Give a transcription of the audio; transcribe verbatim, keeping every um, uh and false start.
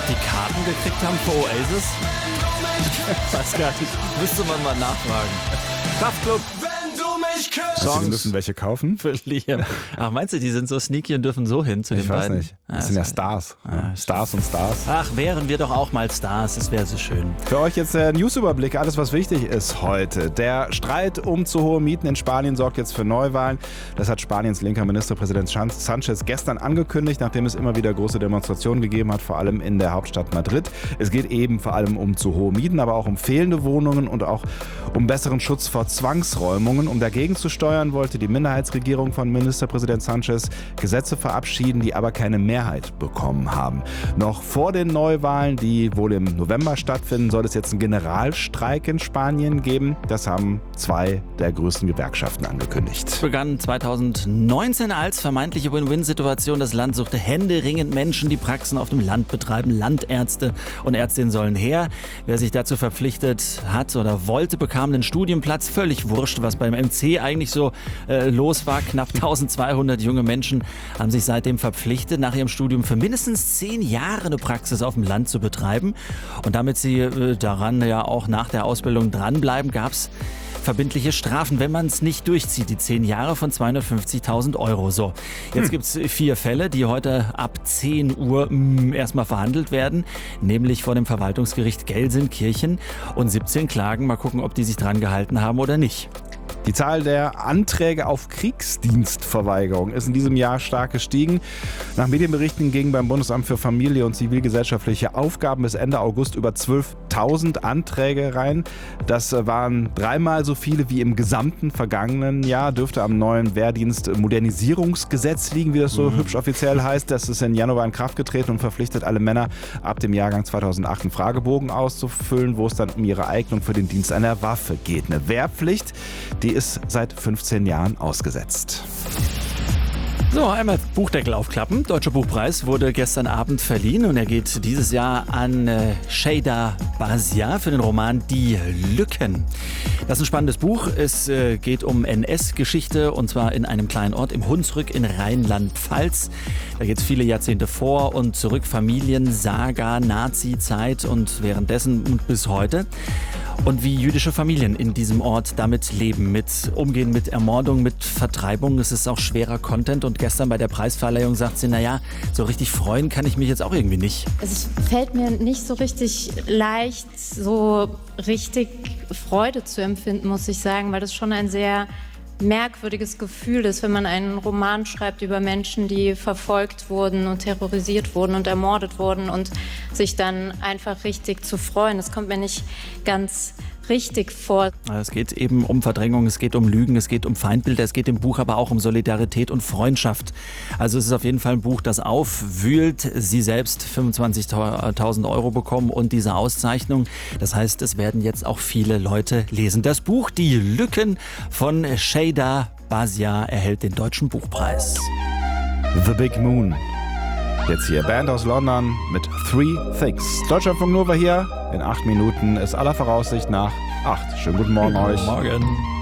die Karten gekriegt haben für Oasis? Ich weiß gar nicht. Müsste man mal nachfragen. Kraftklub. Songs. Sie müssen welche kaufen? Für Liam. Ach, meinst du, die sind so sneaky und dürfen so hin zu ich den weiß beiden? nicht. Das ah, sind ja Stars. Ja. Stars und Stars. Ach, wären wir doch auch mal Stars. Das wäre so schön. Für euch jetzt der Newsüberblick. Alles, was wichtig ist heute. Der Streit um zu hohe Mieten in Spanien sorgt jetzt für Neuwahlen. Das hat Spaniens linker Ministerpräsident Sanchez gestern angekündigt, nachdem es immer wieder große Demonstrationen gegeben hat, vor allem in der Hauptstadt Madrid. Es geht eben vor allem um zu hohe Mieten, aber auch um fehlende Wohnungen und auch um besseren Schutz vor Zwangsräumungen. Um dagegen zu steuern, wollte die Minderheitsregierung von Ministerpräsident Sanchez Gesetze verabschieden, die aber keine Mehrheit bekommen haben. Noch vor den Neuwahlen, die wohl im November stattfinden, soll es jetzt einen Generalstreik in Spanien geben. Das haben zwei der größten Gewerkschaften angekündigt. Es begann zweitausendneunzehn als vermeintliche Win-Win-Situation. Das Land suchte händeringend Menschen, die Praxen auf dem Land betreiben. Landärzte und Ärztinnen sollen her. Wer sich dazu verpflichtet hat oder wollte, bekam einen Studienplatz. Völlig wurscht, was beim M C eigentlich so äh, los war. Knapp eintausendzweihundert junge Menschen haben sich seitdem verpflichtet, nach ihrem Studium für mindestens zehn Jahre eine Praxis auf dem Land zu betreiben. Und damit sie äh, daran ja auch nach der Ausbildung dranbleiben, gab es verbindliche Strafen, wenn man es nicht durchzieht. Die zehn Jahre von zweihundertfünfzigtausend Euro. So, jetzt hm. gibt es vier Fälle, die heute ab zehn Uhr mh, erstmal verhandelt werden, nämlich vor dem Verwaltungsgericht Gelsenkirchen und siebzehn Klagen. Mal gucken, ob die sich dran gehalten haben oder nicht. Die Zahl der Anträge auf Kriegsdienstverweigerung ist in diesem Jahr stark gestiegen. Nach Medienberichten gingen beim Bundesamt für Familie und zivilgesellschaftliche Aufgaben bis Ende August über zwölftausend Anträge rein. Das waren dreimal so viele wie im gesamten vergangenen Jahr. Dürfte am neuen Wehrdienst-Modernisierungsgesetz liegen, wie das so mhm. hübsch offiziell heißt. Das ist im Januar in Kraft getreten und verpflichtet alle Männer ab dem Jahrgang zweitausendacht einen Fragebogen auszufüllen, wo es dann um ihre Eignung für den Dienst einer Waffe geht. Eine Wehrpflicht, die ist seit fünfzehn Jahren ausgesetzt. So, einmal Buchdeckel aufklappen. Deutscher Buchpreis wurde gestern Abend verliehen und er geht dieses Jahr an äh, Sheida Bazia für den Roman Die Lücken. Das ist ein spannendes Buch. Es äh, geht um N S-Geschichte und zwar in einem kleinen Ort im Hunsrück in Rheinland-Pfalz. Da geht es viele Jahrzehnte vor und zurück, Familien, Saga, Nazi-Zeit und währenddessen und bis heute. Und wie jüdische Familien in diesem Ort damit leben, mit umgehen mit Ermordung, mit Vertreibung. Es ist auch schwerer Content und gestern bei der Preisverleihung sagt sie, naja, so richtig freuen kann ich mich jetzt auch irgendwie nicht. Es fällt mir nicht so richtig leicht, so richtig Freude zu empfinden, muss ich sagen, weil das schon ein sehr merkwürdiges Gefühl ist, wenn man einen Roman schreibt über Menschen, die verfolgt wurden und terrorisiert wurden und ermordet wurden und sich dann einfach richtig zu freuen. Das kommt mir nicht ganz richtig vor. Es geht eben um Verdrängung, es geht um Lügen, es geht um Feindbilder, es geht im Buch aber auch um Solidarität und Freundschaft. Also es ist auf jeden Fall ein Buch, das aufwühlt. Sie selbst fünfundzwanzigtausend Euro bekommen und diese Auszeichnung. Das heißt, es werden jetzt auch viele Leute lesen. Das Buch Die Lücken von Sheida Bazia erhält den Deutschen Buchpreis. The Big Moon. Jetzt hier Band aus London mit Three Things. Deutschlandfunk Nova hier. In acht Minuten ist aller Voraussicht nach acht. Schönen guten Morgen guten euch. Morgen.